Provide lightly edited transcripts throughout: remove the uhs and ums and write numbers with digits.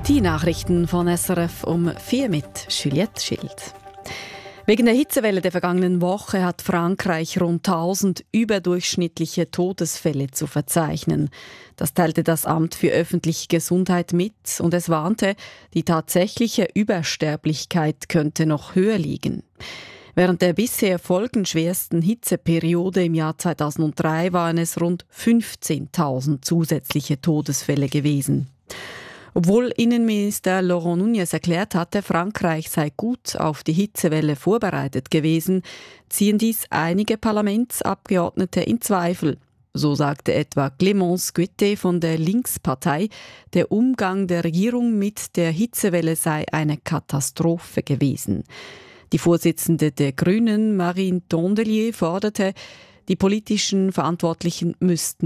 Die Nachrichten von SRF um 4 mit Juliette Schild. Wegen der Hitzewelle der vergangenen Woche hat Frankreich rund 1000 überdurchschnittliche Todesfälle zu verzeichnen. Das teilte das Amt für öffentliche Gesundheit mit und es warnte, die tatsächliche Übersterblichkeit könnte noch höher liegen. Während der bisher folgenschwersten Hitzeperiode im Jahr 2003 waren es rund 15.000 zusätzliche Todesfälle gewesen. Obwohl Innenminister Laurent Nunez erklärt hatte, Frankreich sei gut auf die Hitzewelle vorbereitet gewesen, ziehen dies einige Parlamentsabgeordnete in Zweifel. So sagte etwa Clémence Gouet von der Linkspartei, der Umgang der Regierung mit der Hitzewelle sei eine Katastrophe gewesen. Die Vorsitzende der Grünen, Marine Tondelier, forderte, die politischen Verantwortlichkeiten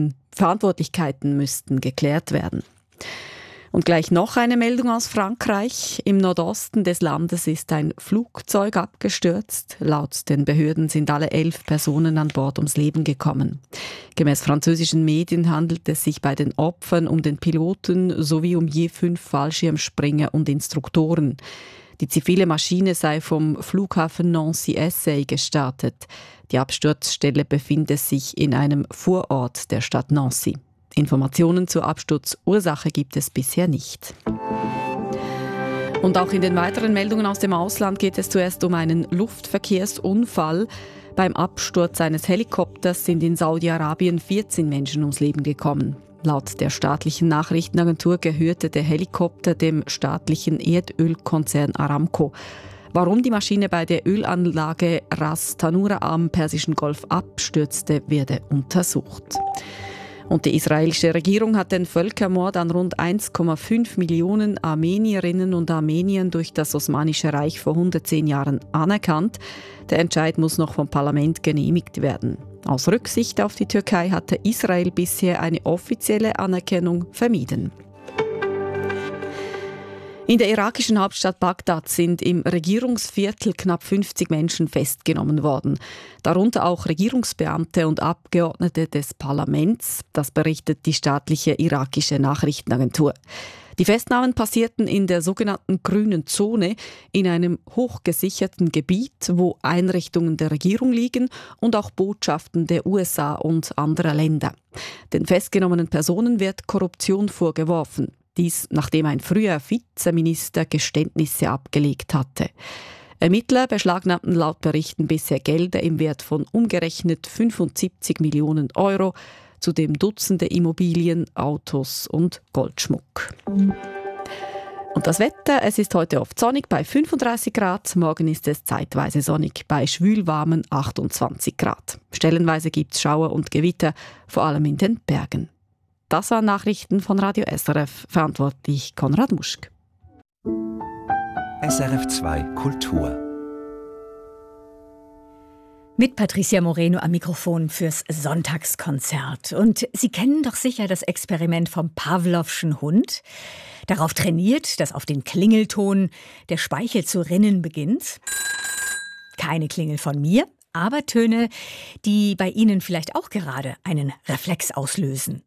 müssten geklärt werden. Und gleich noch eine Meldung aus Frankreich. Im Nordosten des Landes ist ein Flugzeug abgestürzt. Laut den Behörden sind alle 11 Personen an Bord ums Leben gekommen. Gemäß französischen Medien handelt es sich bei den Opfern um den Piloten sowie um je 5 Fallschirmspringer und Instruktoren. Die zivile Maschine sei vom Flughafen Nancy-Essey gestartet. Die Absturzstelle befindet sich in einem Vorort der Stadt Nancy. Informationen zur Absturzursache gibt es bisher nicht. Und auch in den weiteren Meldungen aus dem Ausland geht es zuerst um einen Luftverkehrsunfall. Beim Absturz eines Helikopters sind in Saudi-Arabien 14 Menschen ums Leben gekommen. Laut der staatlichen Nachrichtenagentur gehörte der Helikopter dem staatlichen Erdölkonzern Aramco. Warum die Maschine bei der Ölanlage Ras Tanura am Persischen Golf abstürzte, werde untersucht. Und die israelische Regierung hat den Völkermord an rund 1,5 Millionen Armenierinnen und Armeniern durch das Osmanische Reich vor 110 Jahren anerkannt. Der Entscheid muss noch vom Parlament genehmigt werden. Aus Rücksicht auf die Türkei hatte Israel bisher eine offizielle Anerkennung vermieden. In der irakischen Hauptstadt Bagdad sind im Regierungsviertel knapp 50 Menschen festgenommen worden. Darunter auch Regierungsbeamte und Abgeordnete des Parlaments. Das berichtet die staatliche irakische Nachrichtenagentur. Die Festnahmen passierten in der sogenannten grünen Zone, in einem hochgesicherten Gebiet, wo Einrichtungen der Regierung liegen und auch Botschaften der USA und anderer Länder. Den festgenommenen Personen wird Korruption vorgeworfen. Dies, nachdem ein früher Vizeminister Geständnisse abgelegt hatte. Ermittler beschlagnahmten laut Berichten bisher Gelder im Wert von umgerechnet 75 Millionen Euro, zudem Dutzende Immobilien, Autos und Goldschmuck. Und das Wetter, es ist heute oft sonnig bei 35 Grad, morgen ist es zeitweise sonnig bei schwülwarmen 28 Grad. Stellenweise gibt es Schauer und Gewitter, vor allem in den Bergen. Das waren Nachrichten von Radio SRF, verantwortlich Konrad Muschk. SRF 2 Kultur. Mit Patricia Moreno am Mikrofon fürs Sonntagskonzert. Und Sie kennen doch sicher das Experiment vom Pawlowschen Hund. Darauf trainiert, dass auf den Klingelton der Speichel zu rinnen beginnt. Keine Klingel von mir, aber Töne, die bei Ihnen vielleicht auch gerade einen Reflex auslösen.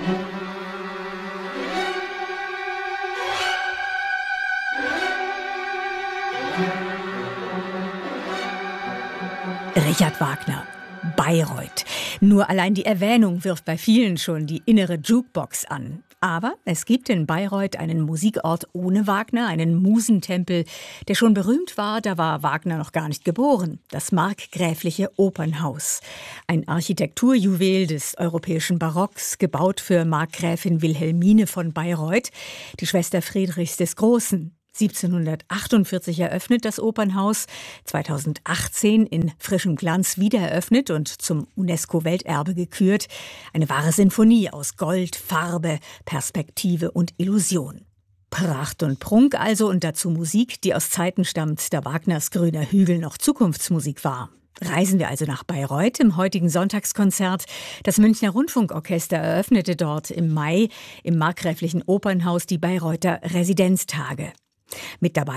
Richard Wagner, Bayreuth. Nur allein die Erwähnung wirft bei vielen schon die innere Jukebox an. Aber es gibt in Bayreuth einen Musikort ohne Wagner, einen Musentempel, der schon berühmt war, da war Wagner noch gar nicht geboren. Das Markgräfliche Opernhaus. Ein Architekturjuwel des europäischen Barocks, gebaut für Markgräfin Wilhelmine von Bayreuth, die Schwester Friedrichs des Großen. 1748 eröffnet das Opernhaus, 2018 in frischem Glanz wiedereröffnet und zum UNESCO-Welterbe gekürt. Eine wahre Sinfonie aus Gold, Farbe, Perspektive und Illusion. Pracht und Prunk also und dazu Musik, die aus Zeiten stammt, da Wagners Grüner Hügel noch Zukunftsmusik war. Reisen wir also nach Bayreuth im heutigen Sonntagskonzert. Das Münchner Rundfunkorchester eröffnete dort im Mai im Markgräflichen Opernhaus die Bayreuther Residenztage. Mit dabei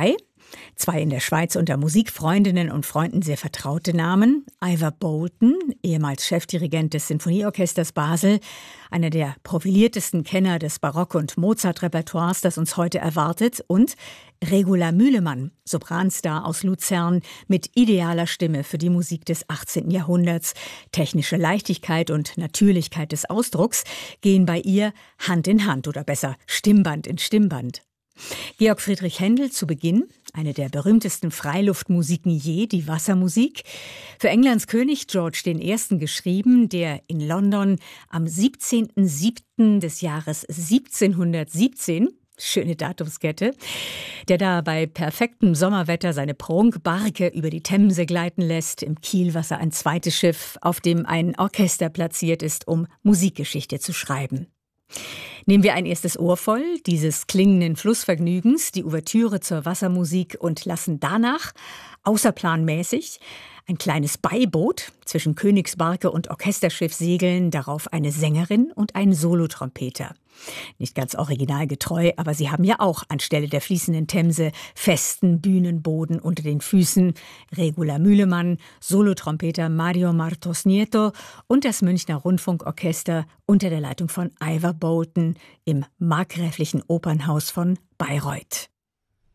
Zwei in der Schweiz unter Musikfreundinnen und Freunden sehr vertraute Namen. Ivor Bolton, ehemals Chefdirigent des Sinfonieorchesters Basel, einer der profiliertesten Kenner des Barock- und Mozart-Repertoires, das uns heute erwartet. Und Regula Mühlemann, Sopranstar aus Luzern, mit idealer Stimme für die Musik des 18. Jahrhunderts. Technische Leichtigkeit und Natürlichkeit des Ausdrucks gehen bei ihr Hand in Hand oder besser Stimmband in Stimmband. Georg Friedrich Händel zu Beginn, eine der berühmtesten Freiluftmusiken je, die Wassermusik. Für Englands König George I. geschrieben, der in London am 17.07. des Jahres 1717, schöne Datumskette, der da bei perfektem Sommerwetter seine Prunkbarke über die Themse gleiten lässt, im Kielwasser ein zweites Schiff, auf dem ein Orchester platziert ist, um Musikgeschichte zu schreiben. Nehmen wir ein erstes Ohr voll dieses klingenden Flussvergnügens, die Ouvertüre zur Wassermusik und lassen danach, außerplanmäßig, ein kleines Beiboot zwischen Königsbarke und Orchesterschiff segeln, darauf eine Sängerin und ein Solotrompeter. Nicht ganz originalgetreu, aber sie haben ja auch anstelle der fließenden Themse festen Bühnenboden unter den Füßen. Regula Mühlemann, Solotrompeter Mario Martos Nieto und das Münchner Rundfunkorchester unter der Leitung von Ivor Bolton im markgräflichen Opernhaus von Bayreuth.